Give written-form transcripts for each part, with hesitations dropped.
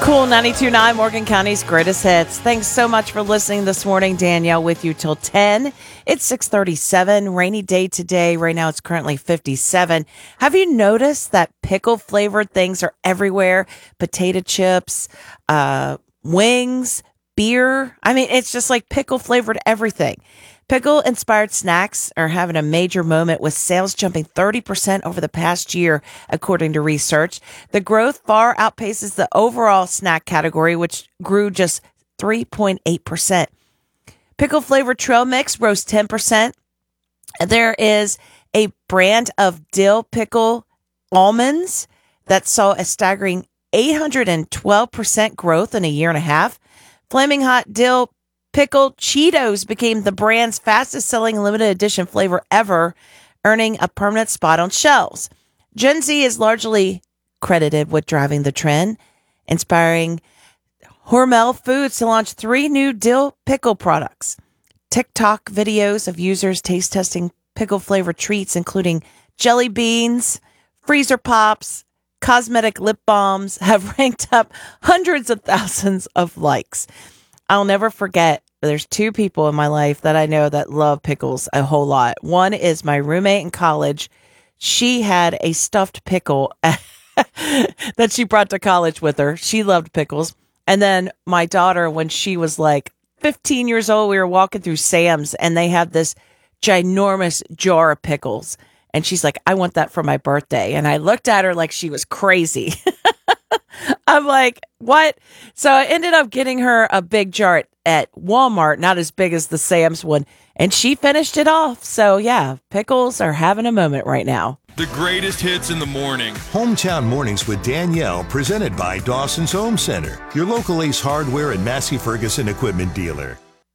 Cool 92.9, Morgan County's greatest hits. Thanks so much for listening this morning. Danielle with you till 10. It's 6:37, rainy day today. Right now it's currently 57. Have you noticed that pickle-flavored things are everywhere? Potato chips, wings, beer. I mean, it's just like pickle-flavored everything. Pickle-inspired snacks are having a major moment with sales jumping 30% over the past year, according to research. The growth far outpaces the overall snack category, which grew just 3.8%. Pickle-flavored trail mix rose 10%. There is a brand of dill pickle almonds that saw a staggering 812% growth in a year and a half. Flaming Hot Dill Pickled Cheetos became the brand's fastest selling limited edition flavor ever, earning a permanent spot on shelves. Gen Z is largely credited with driving the trend, inspiring Hormel Foods to launch 3 new dill pickle products. TikTok videos of users taste testing pickle flavored treats, including jelly beans, freezer pops, cosmetic lip balms, have ranked up hundreds of thousands of likes. I'll never forget, there's 2 people in my life that I know that love pickles a whole lot. One is my roommate in college. She had a stuffed pickle that she brought to college with her. She loved pickles. And then my daughter, when she was like 15 years old, we were walking through Sam's and they had this ginormous jar of pickles. And she's like, I want that for my birthday. And I looked at her like she was crazy. I'm like, what? So I ended up getting her a big jar at Walmart, not as big as the Sam's one, and she finished it off. So yeah, pickles are having a moment right now. The greatest hits in the morning. Hometown Mornings with Danielle, presented by Dawson's Home Center, your local Ace Hardware and Massey Ferguson equipment dealer.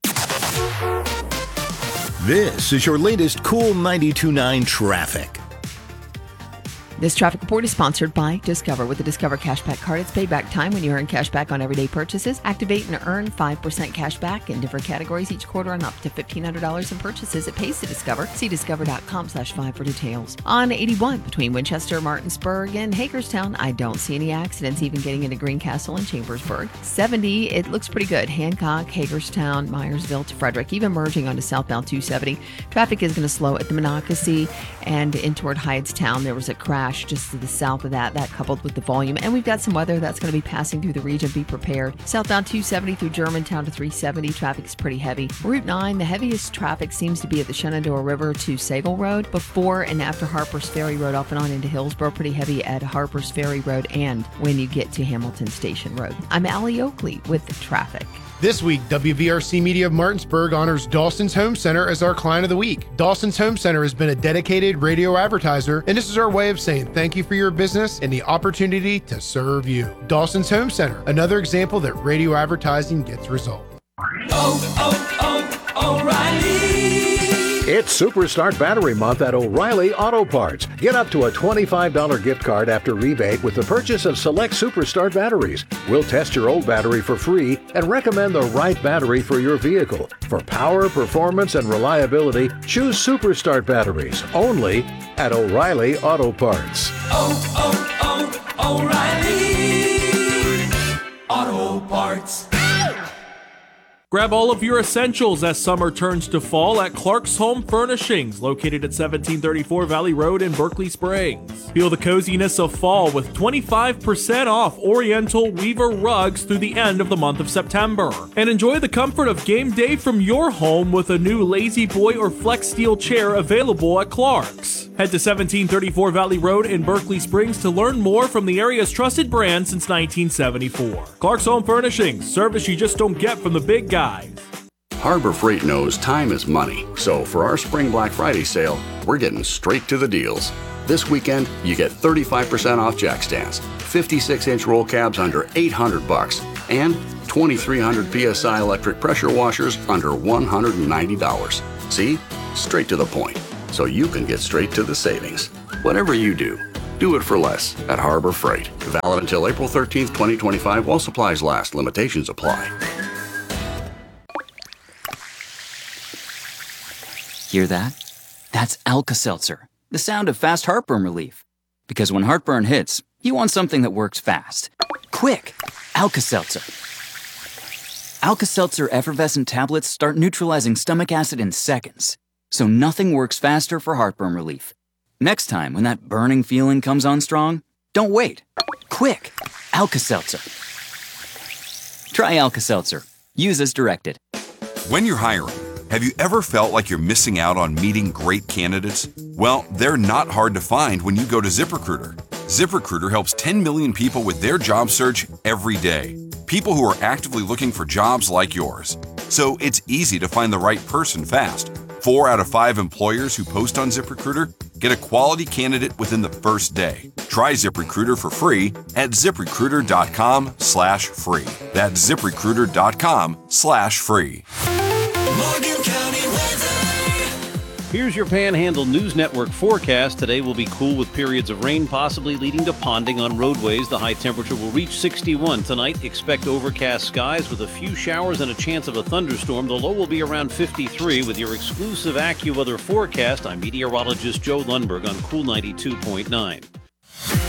This is your latest Cool 92.9 traffic. This traffic report is sponsored by Discover. With the Discover Cashback card, it's payback time when you earn cash back on everyday purchases. Activate and earn 5% cash back in different categories each quarter on up to $1,500 in purchases. It pays to Discover. See discover.com/5 for details. On 81 between Winchester, Martinsburg, and Hagerstown, I don't see any accidents, even getting into Greencastle and Chambersburg. 70, it looks pretty good. Hancock, Hagerstown, Myersville to Frederick, even merging onto southbound 270. Traffic is going to slow at the Monocacy and in toward Hydestown. There was a crash just to the south of that coupled with the volume. And we've got some weather that's going to be passing through the region. Be prepared. Southbound 270 through Germantown to 370. Traffic is pretty heavy. Route 9, the heaviest traffic seems to be at the Shenandoah River to Sagal Road. Before and after Harper's Ferry Road off and on into Hillsborough. Pretty heavy at Harper's Ferry Road and when you get to Hamilton Station Road. I'm Allie Oakley with the traffic. This week, WVRC Media of Martinsburg honors Dawson's Home Center as our Client of the Week. Dawson's Home Center has been a dedicated radio advertiser, and this is our way of saying thank you for your business and the opportunity to serve you. Dawson's Home Center, another example that radio advertising gets results. O'Reilly! It's Superstart Battery Month at O'Reilly Auto Parts. Get up to a $25 gift card after rebate with the purchase of select Superstart batteries. We'll test your old battery for free and recommend the right battery for your vehicle. For power, performance, and reliability, choose Superstart batteries only at O'Reilly Auto Parts. O'Reilly Auto Parts. Grab all of your essentials as summer turns to fall at Clark's Home Furnishings, located at 1734 Valley Road in Berkeley Springs. Feel the coziness of fall with 25% off Oriental Weaver rugs through the end of the month of September. And enjoy the comfort of game day from your home with a new Lazy Boy or Flex Steel chair available at Clark's. Head to 1734 Valley Road in Berkeley Springs to learn more from the area's trusted brand since 1974. Clark's Home Furnishings, service you just don't get from the big guys. Harbor Freight knows time is money, so for our Spring Black Friday sale, we're getting straight to the deals. This weekend, you get 35% off jack stands, 56-inch roll cabs under $800, and 2,300 PSI electric pressure washers under $190. See? Straight to the point, so you can get straight to the savings. Whatever you do it for less at Harbor Freight. Valid until April 13th, 2025 while supplies last. Limitations apply. Hear that? That's Alka-Seltzer, the sound of fast heartburn relief. Because when heartburn hits, you want something that works fast, quick, Alka-Seltzer. Alka-Seltzer effervescent tablets start neutralizing stomach acid in seconds, so nothing works faster for heartburn relief. Next time, when that burning feeling comes on strong, don't wait. Quick, Alka-Seltzer. Try Alka-Seltzer. Use as directed. When you're hiring, have you ever felt like you're missing out on meeting great candidates? Well, they're not hard to find when you go to ZipRecruiter. ZipRecruiter helps 10 million people with their job search every day. People who are actively looking for jobs like yours. So it's easy to find the right person fast. 4 out of 5 employers who post on ZipRecruiter get a quality candidate within the first day. Try ZipRecruiter for free at ZipRecruiter.com/free. That's ZipRecruiter.com/free. Morgan County weather. Here's your Panhandle News Network forecast. Today will be cool with periods of rain possibly leading to ponding on roadways. The high temperature will reach 61. Tonight, expect overcast skies with a few showers and a chance of a thunderstorm. The low will be around 53. With your exclusive AccuWeather forecast, I'm meteorologist Joe Lundberg on Cool 92.9.